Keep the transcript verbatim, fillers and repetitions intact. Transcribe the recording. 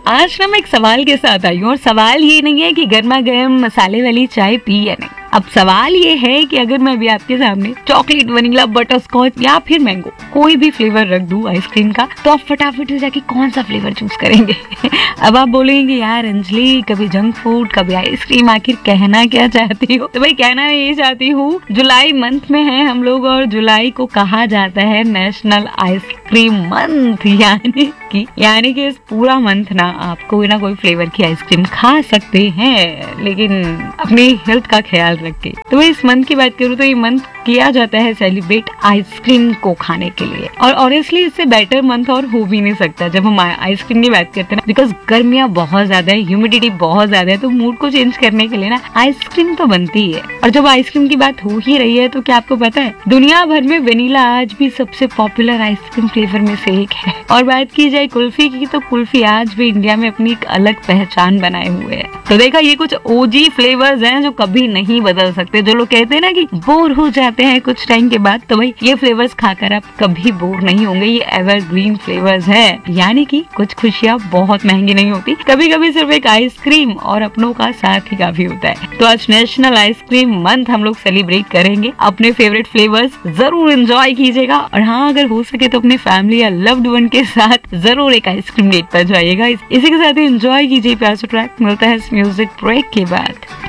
आज ना मैं एक सवाल के साथ आई हूँ और सवाल ये नहीं है कि गर्मा गर्म मसाले वाली चाय पी या नहीं। अब सवाल ये है कि अगर मैं भी आपके सामने चॉकलेट, वनीला, बटर स्कॉच या फिर मैंगो कोई भी फ्लेवर रख दूं आइसक्रीम का, तो आप फटाफट से जाके कौन सा फ्लेवर चूज करेंगे? अब आप बोलेंगे यार अंजलि, कभी जंक फूड कभी आइसक्रीम, आखिर कहना क्या चाहती हो? तो भाई कहना मैं ये चाहती हूँ, जुलाई मंथ में है हम लोग और जुलाई को कहा जाता है नेशनल आइसक्रीम मंथ, यानी कि यानी कि इस पूरा मंथ ना आप कोई ना कोई फ्लेवर की आइसक्रीम खा सकते हैं, लेकिन अपनी हेल्थ का ख्याल रख के। तो इस मंथ की बात करूँ तो ये मंथ किया जाता है सेलिब्रेट आइसक्रीम को खाने के लिए, और ऑनेस्टली इससे बेटर मंथ और हो भी नहीं सकता जब हम आइसक्रीम की बात करते हैं ना, बिकॉज गर्मियाँ बहुत ज्यादा है, ह्यूमिडिटी बहुत ज्यादा है, तो मूड को चेंज करने के लिए ना आइसक्रीम तो बनती ही है। और जब आइसक्रीम की बात हो ही रही है तो क्या आपको पता है दुनिया भर में वेनिला आज भी सबसे पॉपुलर आइसक्रीम फ्लेवर में से एक है। और बात की जाए कुल्फी की तो कुल्फी आज भी इंडिया में अपनी एक अलग पहचान बनाए हुए है। तो देखा, ये कुछ ओजी फ्लेवर्स हैं जो कभी नहीं बदल सकते। जो लोग कहते हैं ना कि बोर हो जाते हैं कुछ टाइम के बाद, तो भाई ये फ्लेवर्स खाकर आप कभी बोर नहीं होंगे। ये एवरग्रीन फ्लेवर्स है, यानी कि कुछ खुशियाँ बहुत महंगी नहीं होती, कभी कभी सिर्फ एक आइसक्रीम और अपनों का साथ ही काफी होता है। तो आज नेशनल आइसक्रीम मंथ हम लोग सेलिब्रेट करेंगे। अपने फेवरेट फ्लेवर्स जरूर एंजॉय कीजिएगा, और हाँ अगर हो सके तो अपने फैमिली या लव्ड वन के साथ जरूर एक आइसक्रीम डेट पर जाइएगा। इसी के साथ ही एंजॉय कीजिए प्यार से ट्रैक। मिलता है इस म्यूजिक ब्रेक के बाद।